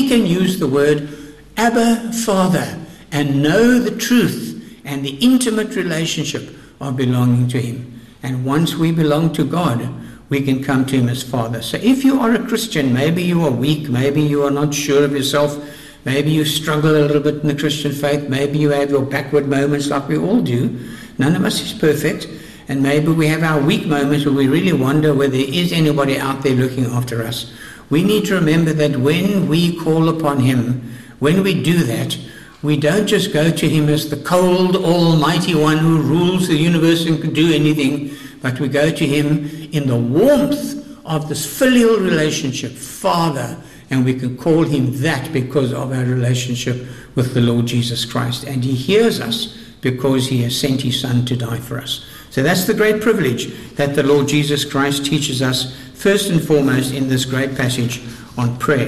can use the word Abba, Father, and know the truth and the intimate relationship of belonging to Him. And once we belong to God, we can come to Him as Father. So if you are a Christian, maybe you are weak, maybe you are not sure of yourself, maybe you struggle a little bit in the Christian faith, maybe you have your backward moments like we all do. None of us is perfect. And maybe we have our weak moments where we really wonder whether there is anybody out there looking after us. We need to remember that when we call upon Him, when we do that, we don't just go to Him as the cold, almighty one who rules the universe and can do anything, but we go to Him in the warmth of this filial relationship, Father, and we can call Him that because of our relationship with the Lord Jesus Christ. And He hears us because He has sent His Son to die for us. So that's the great privilege that the Lord Jesus Christ teaches us first and foremost in this great passage on prayer.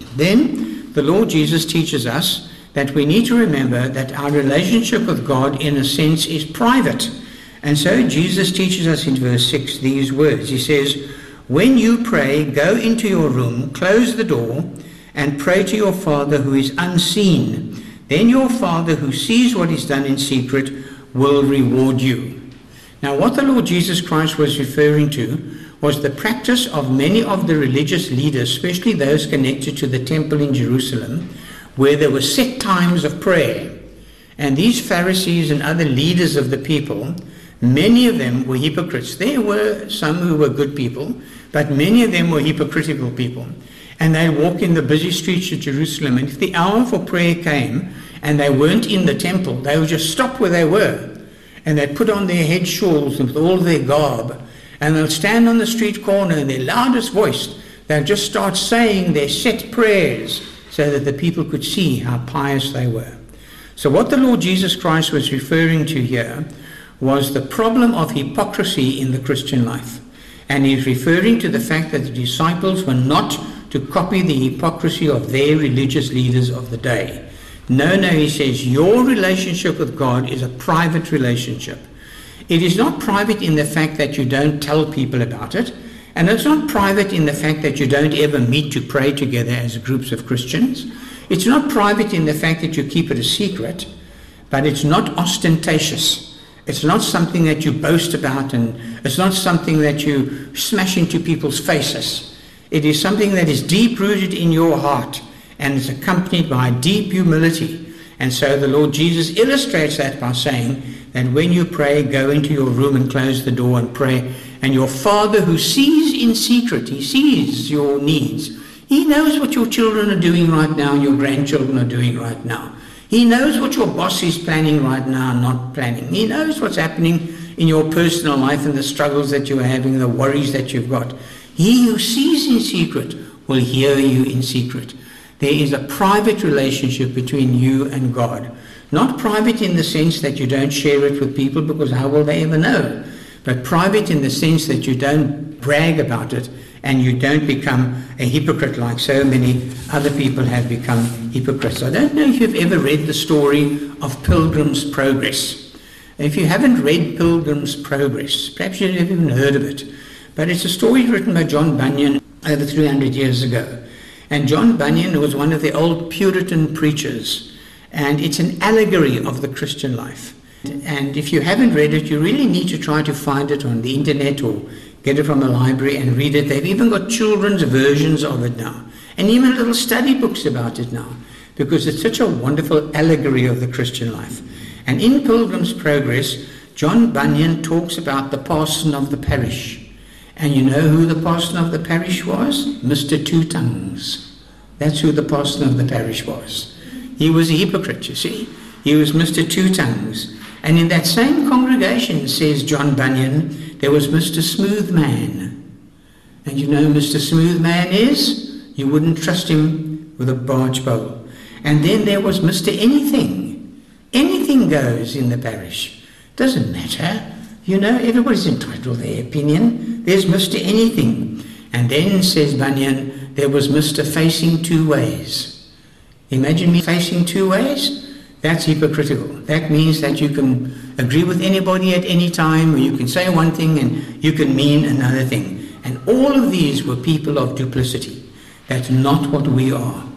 Then the Lord Jesus teaches us that we need to remember that our relationship with God in a sense is private. And so Jesus teaches us in verse 6 these words. He says, "When you pray, go into your room, close the door, and pray to your Father who is unseen. Then your Father who sees what is done in secret will reward you." Now, what the Lord Jesus Christ was referring to was the practice of many of the religious leaders, especially those connected to the temple in Jerusalem, where there were set times of prayer. And these Pharisees and other leaders of the people, many of them were hypocrites. There were some who were good people, but many of them were hypocritical people. And they walk in the busy streets of Jerusalem, and if the hour for prayer came and they weren't in the temple, they would just stop where they were. And they'd put on their head shawls with all their garb, and they'll stand on the street corner in their loudest voice. They'll just start saying their set prayers so that the people could see how pious they were. So what the Lord Jesus Christ was referring to here was the problem of hypocrisy in the Christian life. And he's referring to the fact that the disciples were not to copy the hypocrisy of their religious leaders of the day. No, he says, your relationship with God is a private relationship. It is not private in the fact that you don't tell people about it, and it's not private in the fact that you don't ever meet to pray together as groups of Christians. It's not private in the fact that you keep it a secret, but it's not ostentatious. It's not something that you boast about, and it's not something that you smash into people's faces. It is something that is deep-rooted in your heart, and is accompanied by deep humility. And so the Lord Jesus illustrates that by saying that when you pray, go into your room and close the door and pray. And your Father who sees in secret, He sees your needs. He knows what your children are doing right now and your grandchildren are doing right now. He knows what your boss is planning right now and not planning. He knows what's happening in your personal life and the struggles that you are having, the worries that you've got. He who sees in secret will hear you in secret. There is a private relationship between you and God. Not private in the sense that you don't share it with people, because how will they ever know? But private in the sense that you don't brag about it and you don't become a hypocrite like so many other people have become hypocrites. I don't know if you've ever read the story of Pilgrim's Progress. If you haven't read Pilgrim's Progress, perhaps you've never even heard of it. But it's a story written by John Bunyan over 300 years ago. And John Bunyan was one of the old Puritan preachers. And it's an allegory of the Christian life. And if you haven't read it, you really need to try to find it on the internet or get it from a library and read it. They've even got children's versions of it now. And even little study books about it now. Because it's such a wonderful allegory of the Christian life. And in Pilgrim's Progress, John Bunyan talks about the parson of the parish. And you know who the parson of the parish was? Mr. Two Tongues. That's who the parson of the parish was. He was a hypocrite, you see. He was Mr. Two Tongues. And in that same congregation, says John Bunyan, there was Mr. Smooth Man. And you know who Mr. Smooth Man is? You wouldn't trust him with a barge pole. And then there was Mr. Anything. Anything goes in the parish. Doesn't matter. You know, everybody's entitled to their opinion. There's Mr. Anything. And then, says Bunyan, there was Mr. Facing Two Ways. Imagine me facing two ways. That's hypocritical. That means that you can agree with anybody at any time, or you can say one thing and you can mean another thing. And all of these were people of duplicity. That's not what we are.